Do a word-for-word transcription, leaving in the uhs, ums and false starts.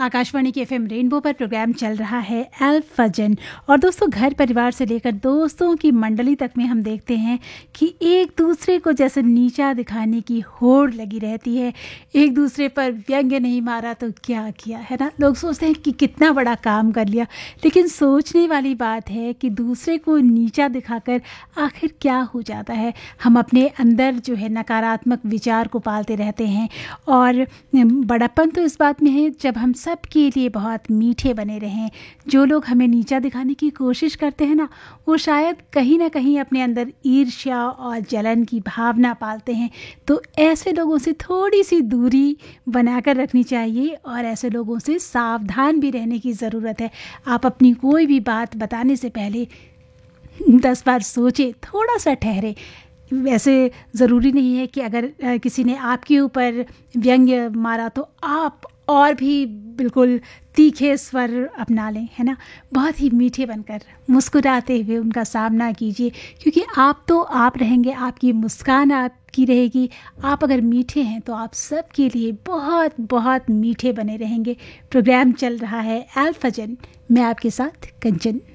आकाशवाणी के FM rainbow पर programme चल रहा है अल फजन। और दोस्तों, घर परिवार से लेकर दोस्तों की मंडली तक में हम देखते हैं कि एक दूसरे को जैसे नीचा दिखाने की होड़ लगी रहती है। एक दूसरे पर व्यंग्य नहीं मारा तो क्या किया, है ना। लोग सोचते हैं कि कितना बड़ा काम कर लिया, लेकिन सोचने वाली बात है कि दूसरे को नीचा दिखाकर आखिर क्या हो जाता है। हम अपने अंदर जो है नकारात्मक विचार को पालते रहते हैं। और बड़प्पन तो इस बात में है जब हम सब के लिए बहुत मीठे बने रहें। जो लोग हमें नीचा दिखाने की कोशिश करते हैं ना, वो शायद कहीं ना कहीं अपने अंदर ईर्ष्या और जलन की भावना पालते हैं। तो ऐसे लोगों से थोड़ी सी दूरी बनाकर रखनी चाहिए और ऐसे लोगों से सावधान भी रहने की ज़रूरत है। आप अपनी कोई भी बात बताने से पहले दस बार सोचें, थोड़ा सा ठहरे। वैसे ज़रूरी नहीं है कि अगर किसी ने आपके ऊपर व्यंग्य मारा तो आप और भी बिल्कुल तीखे स्वर अपना लें, है ना। बहुत ही मीठे बनकर मुस्कुराते हुए उनका सामना कीजिए, क्योंकि आप तो आप रहेंगे, आपकी मुस्कान आपकी रहेगी। आप अगर मीठे हैं तो आप सब के लिए बहुत बहुत मीठे बने रहेंगे। प्रोग्राम चल रहा है अल फजन, मैं आपके साथ कंचन।